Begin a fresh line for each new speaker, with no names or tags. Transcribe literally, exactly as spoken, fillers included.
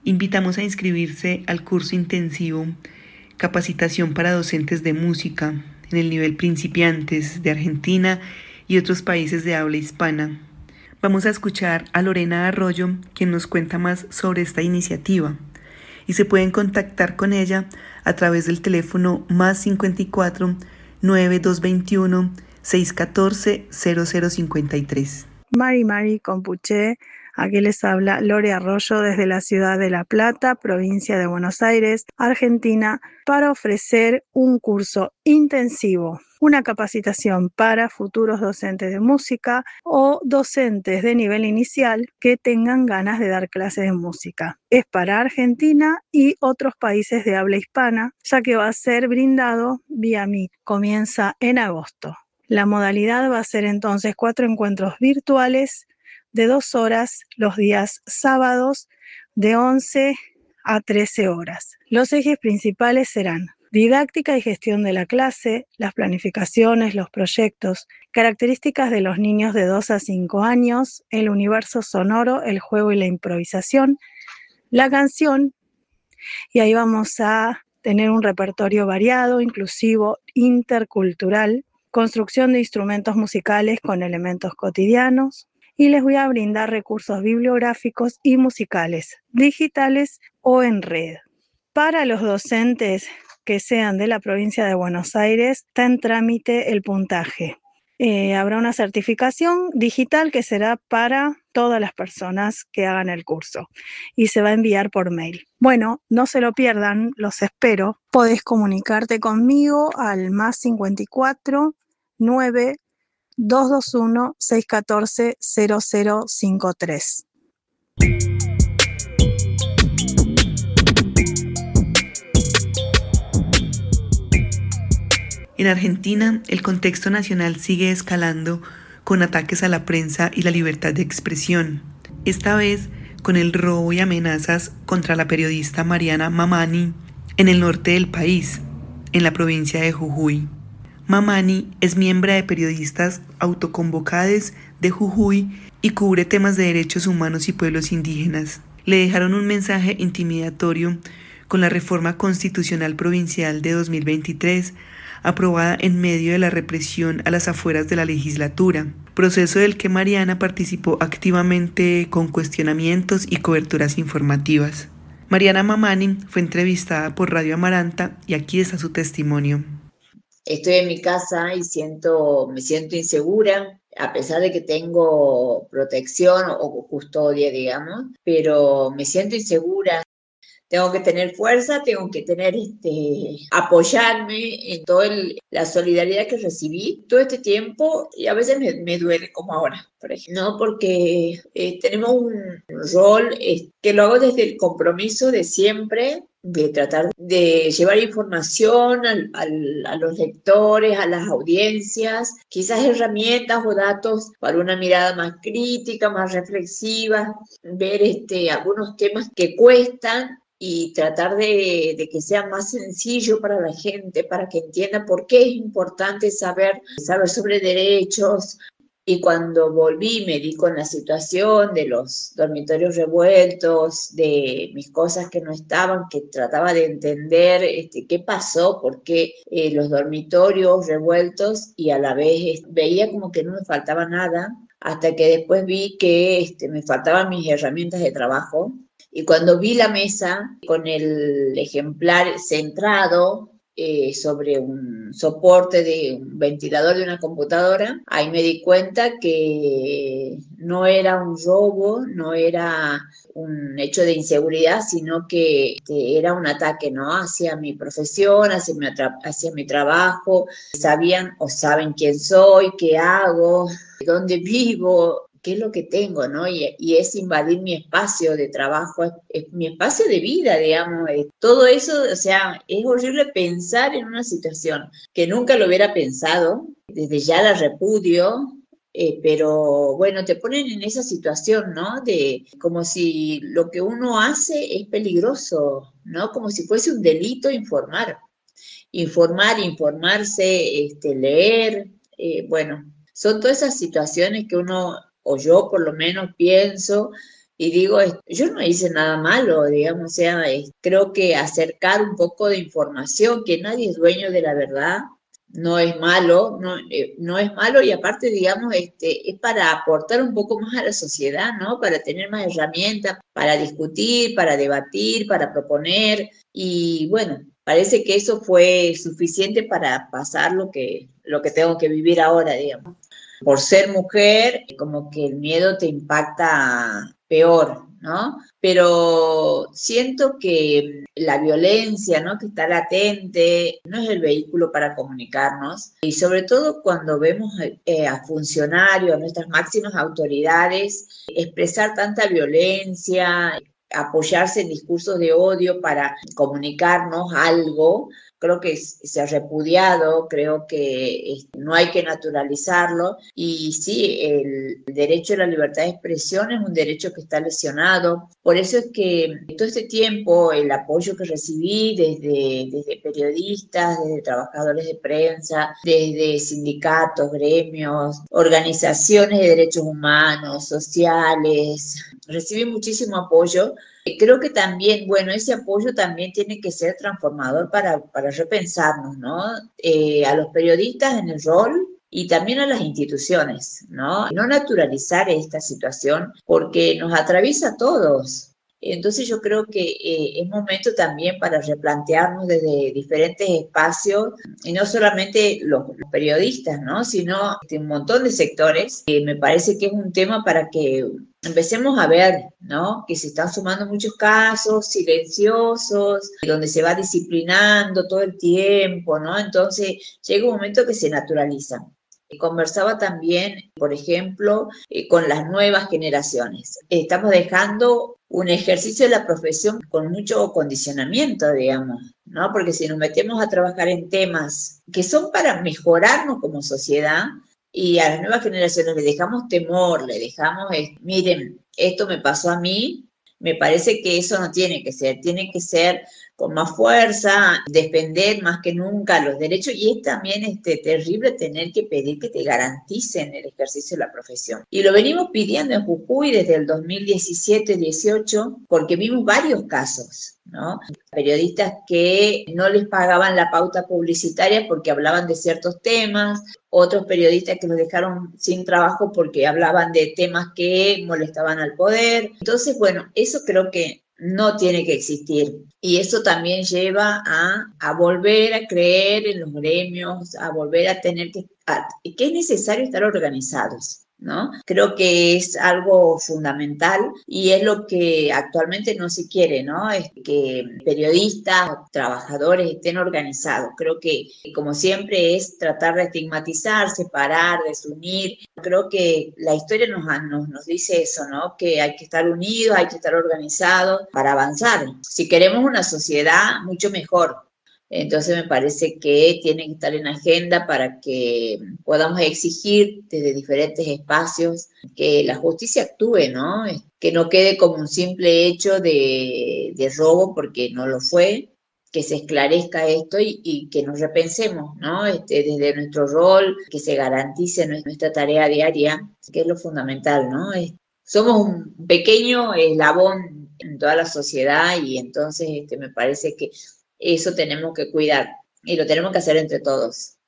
Invitamos a inscribirse al curso intensivo Capacitación para docentes de música en el nivel principiantes de Argentina y otros países de habla hispana. Vamos a escuchar a Lorena Arroyo, quien nos cuenta más sobre esta iniciativa, y se pueden contactar con ella a través del teléfono más cincuenta y cuatro, nueve dos veintiuno, seiscientos catorce, cero cero cincuenta y tres.
Mari Mari Compuché, aquí les habla Lore Arroyo desde la ciudad de La Plata, provincia de Buenos Aires, Argentina, para ofrecer un curso intensivo, una capacitación para futuros docentes de música o docentes de nivel inicial que tengan ganas de dar clases de música. Es para Argentina y otros países de habla hispana, ya que va a ser brindado vía Meet. Comienza en agosto. La modalidad va a ser entonces cuatro encuentros virtuales de dos horas los días sábados de once a trece horas. Los ejes principales serán didáctica y gestión de la clase, las planificaciones, los proyectos, características de los niños de dos a cinco años, el universo sonoro, el juego y la improvisación, la canción, y ahí vamos a tener un repertorio variado, inclusivo, intercultural, construcción de instrumentos musicales con elementos cotidianos, y les voy a brindar recursos bibliográficos y musicales, digitales o en red. Para los docentes que sean de la provincia de Buenos Aires, está en trámite el puntaje. Eh, habrá una certificación digital que será para todas las personas que hagan el curso y se va a enviar por mail. Bueno, no se lo pierdan, los espero. Podés comunicarte conmigo al más cincuenta y cuatro, nueve dos veintiuno, seiscientos catorce, cero cero cincuenta y tres.
En Argentina, el contexto nacional sigue escalando con ataques a la prensa y la libertad de expresión. Esta vez con el robo y amenazas contra la periodista Mariana Mamani en el norte del país, en la provincia de Jujuy. Mamani es miembro de Periodistas Autoconvocados de Jujuy y cubre temas de derechos humanos y pueblos indígenas. Le dejaron un mensaje intimidatorio con la reforma constitucional provincial de dos mil veintitrés, aprobada en medio de la represión a las afueras de la legislatura, proceso del que Mariana participó activamente con cuestionamientos y coberturas informativas. Mariana Mamani fue entrevistada por Radio Amaranta y aquí está su testimonio.
Estoy en mi casa y siento, me siento insegura, a pesar de que tengo protección o custodia, digamos, pero me siento insegura. Tengo que tener fuerza, tengo que tener, este, apoyarme en toda la solidaridad que recibí todo este tiempo y a veces me, me duele como ahora, por ejemplo, ¿no? Porque eh, tenemos un rol eh, que lo hago desde el compromiso de siempre, de tratar de llevar información al, al, a los lectores, a las audiencias, quizás herramientas o datos para una mirada más crítica, más reflexiva, ver este, algunos temas que cuestan y tratar de, de que sea más sencillo para la gente, para que entienda por qué es importante saber, saber sobre derechos. Y cuando volví me di con la situación de los dormitorios revueltos, de mis cosas que no estaban, que trataba de entender este, qué pasó, por qué eh, los dormitorios revueltos, y a la vez veía como que no me faltaba nada, hasta que después vi que este, me faltaban mis herramientas de trabajo. Y cuando vi la mesa con el ejemplar centrado eh, sobre un soporte de un ventilador de una computadora, ahí me di cuenta que no era un robo, no era un hecho de inseguridad, sino que este, era un ataque, ¿no? Hacia mi profesión, hacia mi, hacia mi trabajo. Sabían o saben quién soy, qué hago, dónde vivo, qué es lo que tengo, ¿no? Y, y es invadir mi espacio de trabajo, es, es mi espacio de vida, digamos. Es, todo eso, o sea, es horrible pensar en una situación que nunca lo hubiera pensado, desde ya la repudio, eh, pero bueno, te ponen en esa situación, ¿no? De como si lo que uno hace es peligroso, ¿no? Como si fuese un delito informar. Informar, informarse, este, leer, eh, bueno, son todas esas situaciones que uno, o yo por lo menos pienso, y digo, yo no hice nada malo, digamos, o sea, creo que acercar un poco de información, que nadie es dueño de la verdad, no es malo, no, eh, no es malo y aparte, digamos, este, es para aportar un poco más a la sociedad, ¿no? Para tener más herramientas, para discutir, para debatir, para proponer y bueno, parece que eso fue suficiente para pasar lo que, lo que tengo que vivir ahora, digamos. Por ser mujer, como que el miedo te impacta peor, ¿no? Pero siento que la violencia, ¿no? Que está latente, no es el vehículo para comunicarnos. Y sobre todo cuando vemos eh, a funcionarios, a nuestras máximas autoridades, expresar tanta violencia, apoyarse en discursos de odio para comunicarnos algo, creo que se ha repudiado, creo que no hay que naturalizarlo y sí, el derecho a la libertad de expresión es un derecho que está lesionado. Por eso es que todo este tiempo el apoyo que recibí desde, desde periodistas, desde trabajadores de prensa, desde sindicatos, gremios, organizaciones de derechos humanos, sociales, recibí muchísimo apoyo. Creo que también, bueno, ese apoyo también tiene que ser transformador para, para repensarnos, ¿no? Eh, a los periodistas en el rol y también a las instituciones, ¿no? No naturalizar esta situación porque nos atraviesa a todos. Entonces yo creo que eh, es momento también para replantearnos desde diferentes espacios, y no solamente los, los periodistas, ¿no? Sino este, un montón de sectores. Eh, me parece que es un tema para que empecemos a ver, ¿no? Que se están sumando muchos casos silenciosos, donde se va disciplinando todo el tiempo, ¿no? Entonces llega un momento que se naturaliza. Conversaba también, por ejemplo, eh, con las nuevas generaciones. Estamos dejando un ejercicio de la profesión con mucho condicionamiento, digamos, ¿no? Porque si nos metemos a trabajar en temas que son para mejorarnos como sociedad, y a las nuevas generaciones le dejamos temor, le dejamos, eh, miren, esto me pasó a mí, me parece que eso no tiene que ser, tiene que ser con más fuerza, defender más que nunca los derechos y es también este, terrible tener que pedir que te garanticen el ejercicio de la profesión. Y lo venimos pidiendo en Jujuy desde el dos mil diecisiete dieciocho porque vimos varios casos, ¿no? Periodistas que no les pagaban la pauta publicitaria porque hablaban de ciertos temas, otros periodistas que los dejaron sin trabajo porque hablaban de temas que molestaban al poder. Entonces, bueno, eso creo que no tiene que existir. Y eso también lleva a, a volver a creer en los gremios, a volver a tener que, a, que es necesario estar organizados, ¿no? Creo que es algo fundamental y es lo que actualmente no se quiere, ¿no? Es que periodistas, trabajadores estén organizados. Creo que, como siempre, es tratar de estigmatizar, separar, desunir. Creo que la historia nos, nos, nos dice eso, ¿no? Que hay que estar unidos, hay que estar organizados para avanzar. Si queremos una sociedad mucho mejor. Entonces me parece que tiene que estar en agenda para que podamos exigir desde diferentes espacios que la justicia actúe, ¿no? Que no quede como un simple hecho de, de robo porque no lo fue, que se esclarezca esto y, y que nos repensemos, ¿no? Este, desde nuestro rol, que se garantice nuestra tarea diaria, que es lo fundamental, ¿no? Es, somos un pequeño eslabón en toda la sociedad y entonces este, me parece que eso tenemos que cuidar y lo tenemos que hacer entre todos.